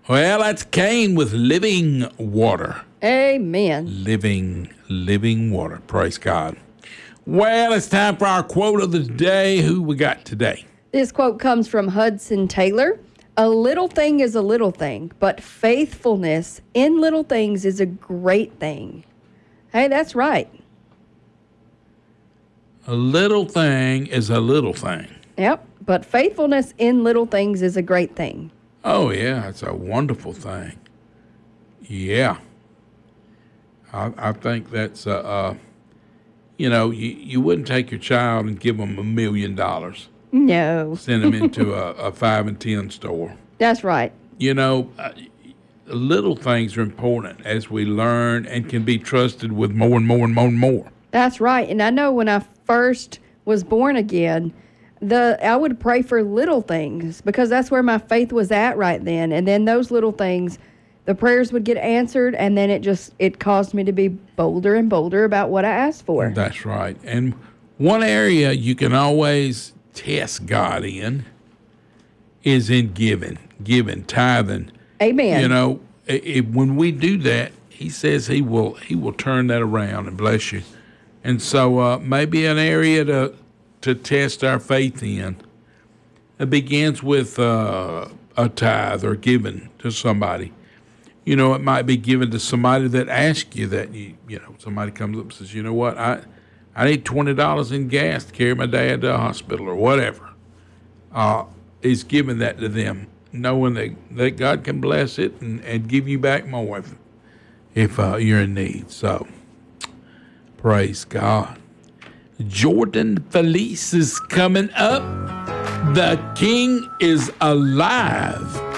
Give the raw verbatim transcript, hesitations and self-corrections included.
Well, that's Cain with Living Water. Amen. Living, living water. Praise God. Well, it's time for our quote of the day. Who we got today? This quote comes from Hudson Taylor. A little thing is a little thing, but faithfulness in little things is a great thing. Hey, that's right. A little thing is a little thing. Yep, but faithfulness in little things is a great thing. Oh, yeah, it's a wonderful thing. Yeah. I, I think that's, uh, uh, you know, you, you wouldn't take your child and give them a million dollars. No. Send them into a, a five and ten store. That's right. You know, uh, little things are important as we learn and can be trusted with more and more and more and more. That's right. And I know when I first was born again, the I would pray for little things because that's where my faith was at right then. And then those little things, the prayers would get answered, and then it just it caused me to be bolder and bolder about what I asked for. That's right. And one area you can always test God in is in giving, giving, tithing. Amen. You know, if, when we do that, He says He will He will turn that around and bless you. And so uh, maybe an area to to test our faith in. It begins with uh, a tithe or giving to somebody. You know, it might be given to somebody that asks you that. You, you know, somebody comes up and says, you know what, I I need twenty dollars in gas to carry my dad to the hospital or whatever. Uh, is giving that to them, knowing that, that God can bless it and, and give you back more if, if uh, you're in need. So, praise God. Jordan Felice is coming up. The King is alive.